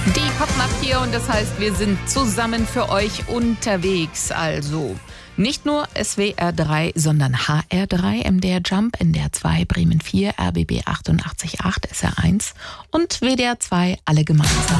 Die Popnacht hier und das heißt, wir sind zusammen für euch unterwegs. Also nicht nur SWR 3, sondern HR 3, MDR Jump, NDR 2, Bremen 4, RBB 88.8, SR 1 und WDR 2, alle gemeinsam.